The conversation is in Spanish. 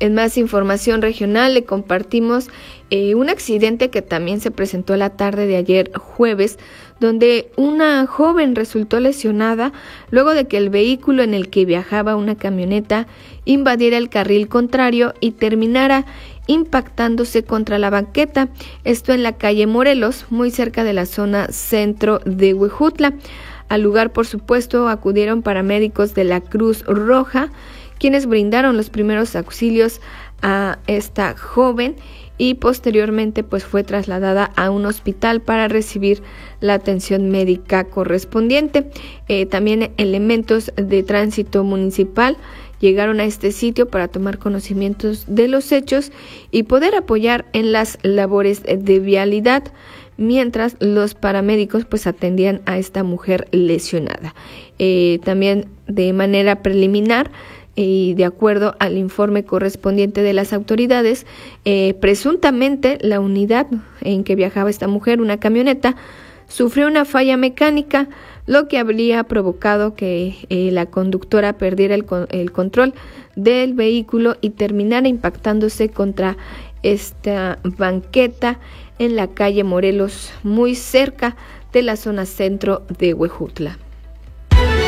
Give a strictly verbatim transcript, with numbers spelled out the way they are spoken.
En más información regional le compartimos eh, un accidente que también se presentó la tarde de ayer jueves, donde una joven resultó lesionada luego de que el vehículo en el que viajaba, una camioneta, invadiera el carril contrario y terminara impactándose contra la banqueta, esto en la calle Morelos, muy cerca de la zona centro de Huejutla. Al lugar, por supuesto, acudieron paramédicos de la Cruz Roja, quienes brindaron los primeros auxilios a esta joven y posteriormente pues fue trasladada a un hospital para recibir la atención médica correspondiente. Eh, también elementos de tránsito municipal llegaron a este sitio para tomar conocimientos de los hechos y poder apoyar en las labores de vialidad, mientras los paramédicos pues atendían a esta mujer lesionada. Eh, también de manera preliminar y de acuerdo al informe correspondiente de las autoridades, eh, presuntamente la unidad en que viajaba esta mujer, una camioneta, sufrió una falla mecánica, lo que habría provocado que eh, la conductora perdiera el, el control del vehículo y terminara impactándose contra esta banqueta en la calle Morelos, muy cerca de la zona centro de Huejutla.